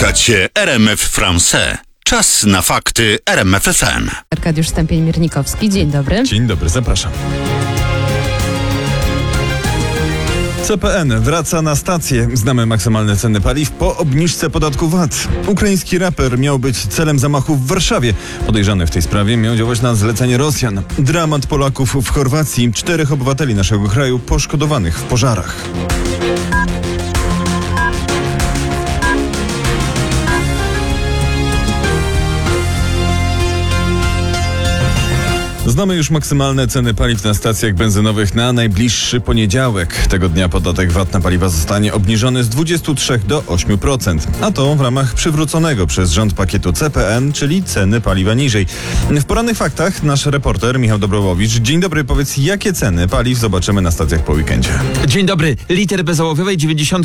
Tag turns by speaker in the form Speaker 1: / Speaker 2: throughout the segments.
Speaker 1: Słuchacie RMF France. Czas na fakty RMF FM.
Speaker 2: Arkadiusz Stępień-Miernikowski, dzień dobry.
Speaker 3: Dzień dobry, zapraszam. CPN wraca na stację. Znamy maksymalne ceny paliw po obniżce podatku VAT. Ukraiński raper miał być celem zamachu w Warszawie. Podejrzany w tej sprawie miał działać na zlecenie Rosjan. Dramat Polaków w Chorwacji. 4 obywateli naszego kraju poszkodowanych w pożarach. Znamy już maksymalne ceny paliw na stacjach benzynowych na najbliższy poniedziałek. Tego dnia podatek VAT na paliwa zostanie obniżony z 23 do 8%. A to w ramach przywróconego przez rząd pakietu CPN, czyli ceny paliwa niżej. W porannych faktach nasz reporter Michał Dobrowowicz. Dzień dobry, powiedz, jakie ceny paliw zobaczymy na stacjach po weekendzie?
Speaker 4: Dzień dobry. Liter bezołowiowej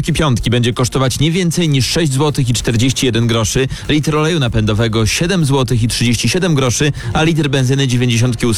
Speaker 4: 95 będzie kosztować nie więcej niż 6 zł i 41 groszy, litr oleju napędowego 7 zł i 37 groszy, a litr benzyny 98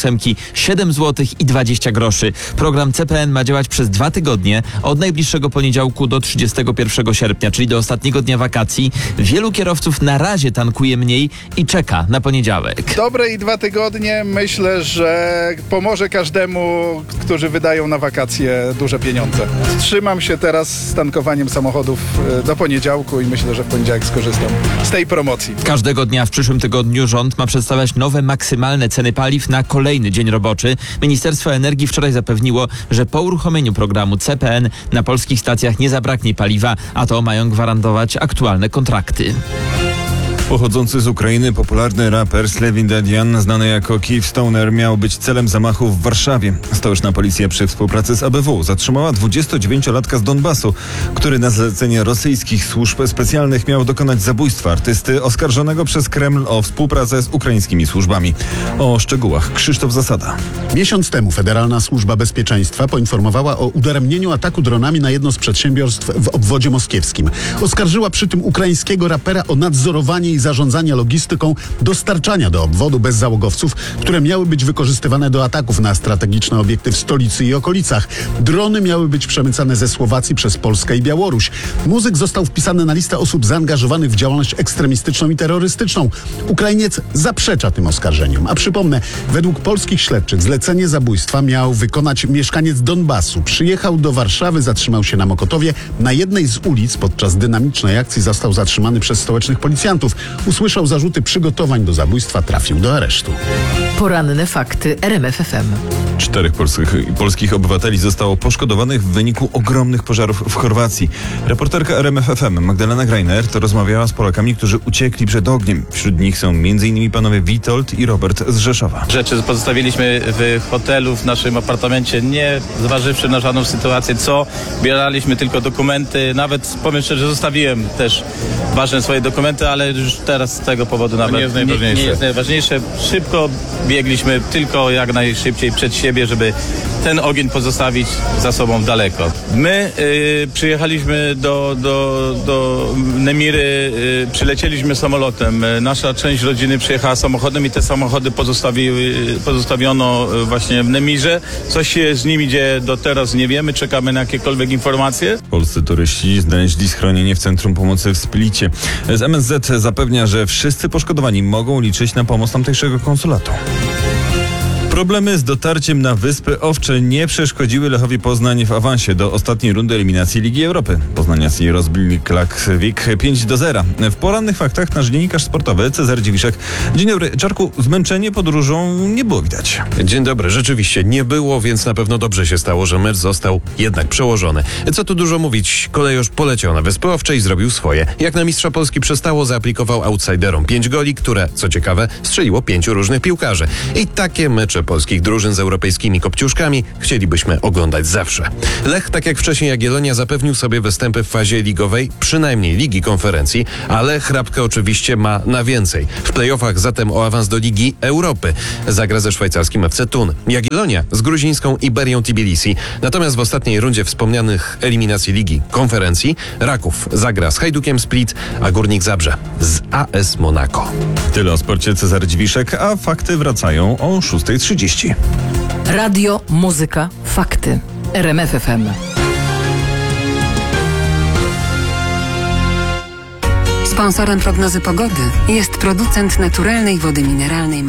Speaker 4: 7 zł i 20 groszy. Program CPN ma działać przez 2 tygodnie, od najbliższego poniedziałku do 31 sierpnia, czyli do ostatniego dnia wakacji. Wielu kierowców na razie tankuje mniej i czeka na poniedziałek.
Speaker 5: Dobre i 2 tygodnie, myślę, że pomoże każdemu, którzy wydają na wakacje duże pieniądze. Wstrzymam się teraz z tankowaniem samochodów do poniedziałku i myślę, że w poniedziałek skorzystam z tej promocji.
Speaker 4: Każdego dnia w przyszłym tygodniu rząd ma przedstawiać nowe maksymalne ceny paliw na kolejny dzień roboczy. Ministerstwo Energii wczoraj zapewniło, że po uruchomieniu programu CPN na polskich stacjach nie zabraknie paliwa, a to mają gwarantować aktualne kontrakty.
Speaker 3: Pochodzący z Ukrainy popularny raper Slevin Dadian, znany jako Kiev Stoner, miał być celem zamachu w Warszawie. Stołeczna policja przy współpracy z ABW zatrzymała 29-latka z Donbasu, który na zlecenie rosyjskich służb specjalnych miał dokonać zabójstwa artysty oskarżonego przez Kreml o współpracę z ukraińskimi służbami. O szczegółach Krzysztof Zasada.
Speaker 6: Miesiąc temu Federalna Służba Bezpieczeństwa poinformowała o udaremnieniu ataku dronami na jedno z przedsiębiorstw w obwodzie moskiewskim. Oskarżyła przy tym ukraińskiego rapera o nadzorowanie i zarządzanie logistyką dostarczania do obwodu bezzałogowców, które miały być wykorzystywane do ataków na strategiczne obiekty w stolicy i okolicach. Drony miały być przemycane ze Słowacji przez Polskę i Białoruś. Muzyk został wpisany na listę osób zaangażowanych w działalność ekstremistyczną i terrorystyczną. Ukrainiec zaprzecza tym oskarżeniom. A przypomnę, według polskich śledczych zlecenie zabójstwa miał wykonać mieszkaniec Donbasu. Przyjechał do Warszawy, zatrzymał się na Mokotowie. Na jednej z ulic podczas dynamicznej akcji został zatrzymany przez stołecznych policjantów. Usłyszał zarzuty przygotowań do zabójstwa, trafił do aresztu.
Speaker 7: Poranne fakty RMF FM.
Speaker 3: 4 polskich obywateli zostało poszkodowanych w wyniku ogromnych pożarów w Chorwacji. Reporterka RMF FM Magdalena Greinert rozmawiała z Polakami, którzy uciekli przed ogniem. Wśród nich są m.in. panowie Witold i Robert z Rzeszowa.
Speaker 8: Rzeczy pozostawiliśmy w hotelu, w naszym apartamencie, nie zważywszy na żadną sytuację, bieraliśmy tylko dokumenty, nawet powiem szczerze, że zostawiłem też ważne swoje dokumenty, ale już teraz z tego powodu nawet nie jest najważniejsze. Szybko biegliśmy tylko jak najszybciej przed siebie, żeby ten ogień pozostawić za sobą daleko. My przyjechaliśmy do Nemiry, przylecieliśmy samolotem. Nasza część rodziny przyjechała samochodem i te samochody pozostawiono właśnie w Nemirze. Coś się z nimi dzieje do teraz, nie wiemy, czekamy na jakiekolwiek informacje.
Speaker 3: Polscy turyści znaleźli schronienie w Centrum Pomocy w Splicie. Z MSZ zapewnia, że wszyscy poszkodowani mogą liczyć na pomoc tamtejszego konsulatu. Problemy z dotarciem na Wyspy Owcze nie przeszkodziły Lechowi Poznań w awansie do ostatniej rundy eliminacji Ligi Europy. Poznaniacy rozbili Klaksvik 5-0. W porannych faktach nasz dziennikarz sportowy Cezary Dziwiszek. Dzień dobry. Czarku, zmęczenie podróżą nie było widać.
Speaker 9: Dzień dobry. Rzeczywiście nie było, więc na pewno dobrze się stało, że mecz został jednak przełożony. Co tu dużo mówić, kolejorz poleciał na Wyspy Owcze i zrobił swoje. Jak na mistrza Polski przystało, zaaplikował outsiderom 5 goli, które, co ciekawe, strzeliło 5 różnych piłkarzy. I takie mecze polskich drużyn z europejskimi kopciuszkami chcielibyśmy oglądać zawsze. Lech, tak jak wcześniej Jagiellonia, zapewnił sobie występy w fazie ligowej, przynajmniej Ligi Konferencji, ale chrapkę oczywiście ma na więcej. W play-offach zatem o awans do Ligi Europy zagra ze szwajcarskim FC Thun. Jagiellonia z gruzińską Iberią Tbilisi. Natomiast w ostatniej rundzie wspomnianych eliminacji Ligi Konferencji Raków zagra z Hajdukiem Split, a Górnik Zabrze z AS Monaco.
Speaker 3: Tyle o sporcie. Cezary Dziwiszek, a fakty wracają o 6:30.
Speaker 7: Radio, muzyka, fakty. RMF FM.
Speaker 10: Sponsorem prognozy pogody jest producent naturalnej wody mineralnej